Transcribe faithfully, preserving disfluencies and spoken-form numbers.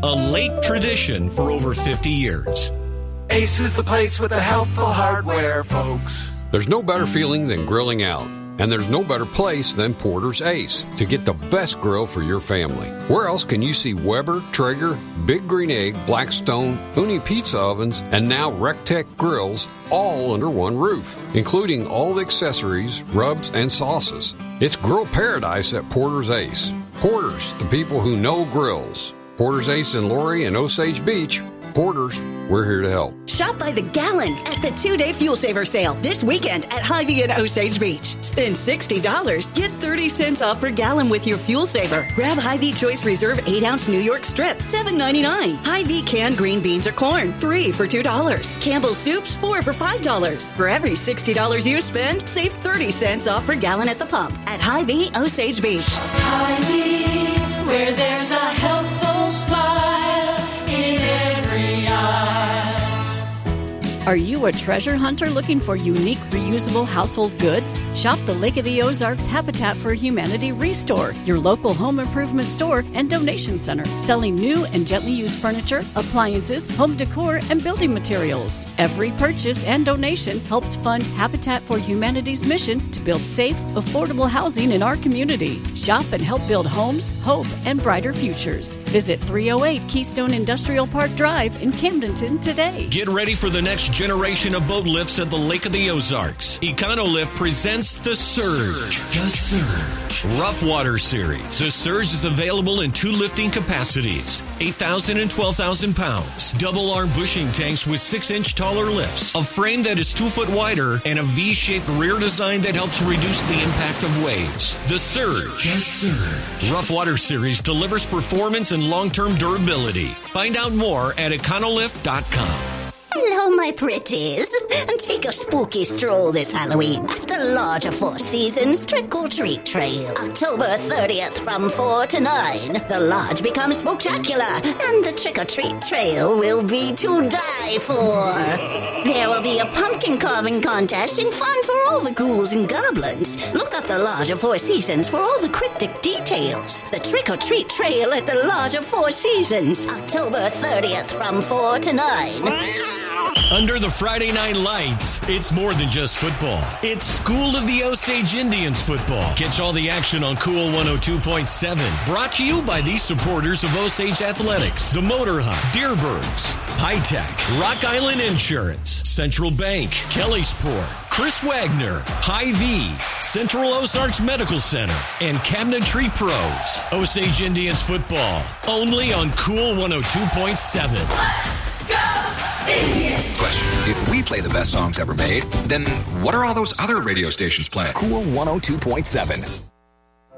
a late tradition for over fifty years. Ace is the place with the helpful hardware, folks. There's no better feeling than grilling out. And there's no better place than Porter's Ace to get the best grill for your family. Where else can you see Weber, Traeger, Big Green Egg, Blackstone, Uni Pizza Ovens, and now Rectech grills all under one roof, including all the accessories, rubs, and sauces. It's grill paradise at Porter's Ace. Porter's, the people who know grills. Porter's Ace in Laurie and Osage Beach. Porter's, we're here to help. Shop by the gallon at the two-day Fuel Saver sale this weekend at Hy-Vee and Osage Beach. Spend sixty dollars, get thirty cents off per gallon with your Fuel Saver. Grab Hy-Vee Choice Reserve eight ounce New York Strip, seven ninety-nine. Hy-Vee canned green beans or corn, three for two dollars. Campbell's Soups, four for five dollars. For every sixty dollars you spend, save thirty cents off per gallon at the pump at Hy-Vee Osage Beach. Hy-Vee, where there's a helpful smile in every eye. Are you a treasure hunter looking for unique, reusable household goods? Shop the Lake of the Ozarks Habitat for Humanity Restore, your local home improvement store and donation center, selling new and gently used furniture, appliances, home decor, and building materials. Every purchase and donation helps fund Habitat for Humanity's mission to build safe, affordable housing in our community. Shop and help build homes, hope, and brighter futures. Visit three oh eight Keystone Industrial Park Drive in Camdenton today. Get ready for the next generation of boat lifts at the Lake of the Ozarks. Econolift presents The Surge. The Surge. Rough Water Series. The Surge is available in two lifting capacities, eight thousand and twelve thousand pounds. Double arm bushing tanks with six inch taller lifts. A frame that is two foot wider and a V-shaped rear design that helps reduce the impact of waves. The Surge. The Surge. Rough Water Series delivers performance and long-term durability. Find out more at econolift dot com. Hello, my pretties. And take a spooky stroll this Halloween at the Lodge of Four Seasons Trick-or-Treat Trail. October thirtieth from four to nine. The Lodge becomes spooktacular, and the Trick-or-Treat Trail will be to die for. There will be a pumpkin carving contest and fun for all the ghouls and goblins. Look up the Lodge of Four Seasons for all the cryptic details. The Trick-or-Treat Trail at the Lodge of Four Seasons. October thirtieth from four to nine. Under the Friday night lights, it's more than just football. It's School of the Osage Indians football. Catch all the action on Cool one oh two point seven. Brought to you by these supporters of Osage Athletics, the Motor Hub, Deerbergs, High Tech, Rock Island Insurance, Central Bank, Kellysport, Chris Wagner, Hy-Vee, Central Ozarks Medical Center, and Cabinetry Pros. Osage Indians football, only on Cool one oh two point seven. Question. If we play the best songs ever made, then what are all those other radio stations playing? Cool one oh two point seven.